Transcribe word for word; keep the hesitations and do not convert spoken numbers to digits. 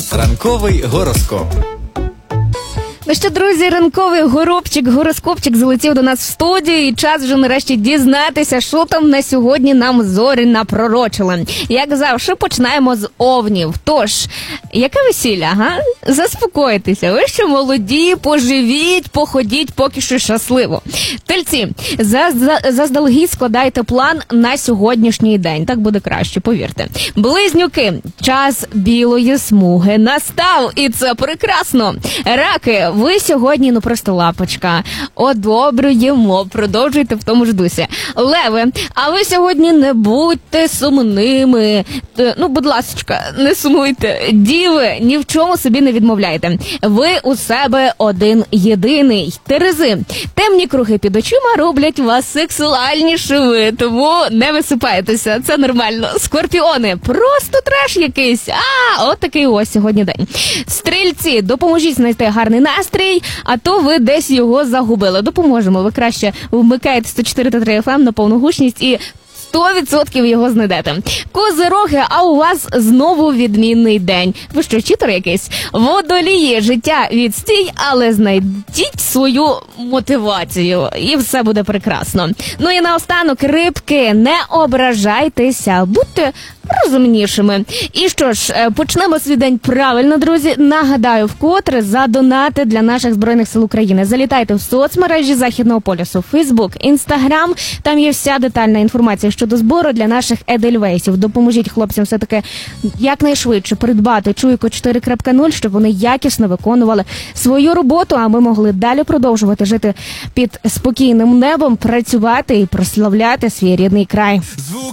Ранковий гороскоп. Ну що, друзі, ранковий горобчик, гороскопчик залетів до нас в студію, і час вже нарешті дізнатися, що там на сьогодні нам зорі напророчили. Як завжди, починаємо з овнів. Тож, яке весілля, га? Заспокойтеся, ви ще молоді, поживіть, походіть поки що щасливо. Тельці, заздалегідь складайте план на сьогоднішній день, так буде краще, повірте. Близнюки, час білої смуги настав, і це прекрасно. Раки, ви сьогодні, ну просто лапочка, одобрюємо, продовжуйте в тому ж дусі. Леви, а ви сьогодні не будьте сумними, ну, будь ласочка, не сумуйте. Діви, ні в чому собі не відмовляйте. Ви у себе один-єдиний. Терези, темні круги під очима роблять вас сексуальнішими, тому не висипайтеся, це нормально. Скорпіони, просто треш якийсь, а, от такий ось сьогодні день. Стрільці, допоможіть знайти гарний настрій, а то ви десь його загубили. Допоможемо, ви краще вмикаєте сто чотири та три еф ем на повну гучність і сто відсотків його знайдете. Козироги, а у вас знову відмінний день. Ви що, читер якийсь? Водолії, життя відстій, але знайдіть свою мотивацію, і все буде прекрасно. Ну і наостанок, рибки, не ображайтеся, будьте розумнішими. І що ж, почнемо свій день правильно, друзі. Нагадаю, вкотре за донати для наших Збройних сил України. Залітайте в соцмережі Західного полюсу, Фейсбук, Інстаграм. Там є вся детальна інформація щодо збору для наших едельвейсів. Допоможіть хлопцям все-таки якнайшвидше придбати Чуйко чотири крапка нуль, щоб вони якісно виконували свою роботу, а ми могли далі продовжувати жити під спокійним небом, працювати і прославляти свій рідний край.